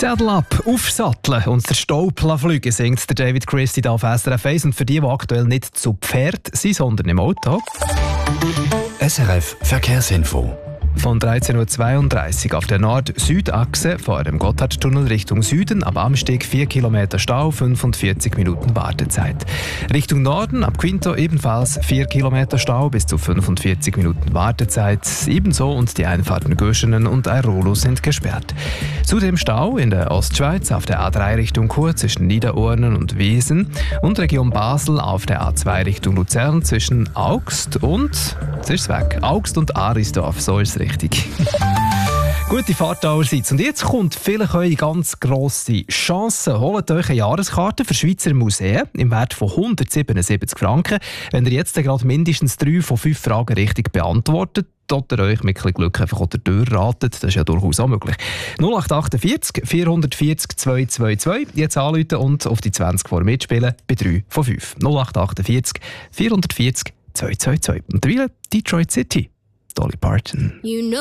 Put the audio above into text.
Saddle up, aufsatteln und der Staub fliegen, singt der David Christie auf SRF 1. Und für die aktuell nicht zu Pferd sind, sondern im Auto. SRF Verkehrsinfo. Von 13.32 Uhr auf der Nord-Süd-Achse vor dem Gotthardtunnel Richtung Süden ab Amsteg 4 Kilometer Stau, 45 Minuten Wartezeit. Richtung Norden ab Quinto ebenfalls 4 Kilometer Stau bis zu 45 Minuten Wartezeit. Ebenso und die Einfahrten Göschenen und Airolo sind gesperrt. Zudem Stau in der Ostschweiz auf der A3 Richtung Chur zwischen Niederurnen und Wesen und Region Basel auf der A2 Richtung Luzern zwischen Augst und Arisdorf, so ist es richtig. Gute Fahrt allerseits. Und jetzt kommt vielleicht eure ganz grosse Chance. Holt euch eine Jahreskarte für Schweizer Museen im Wert von 177 Franken. Wenn ihr jetzt gerade mindestens 3 von 5 Fragen richtig beantwortet, oder euch mit ein Glück einfach unter der Tür ratet, das ist ja durchaus auch möglich. 0848 440 222, jetzt anrufen und auf die 20 vor mitspielen bei 3 von 5. 0848 440 222. Und derweil Detroit City. Dolly Parton.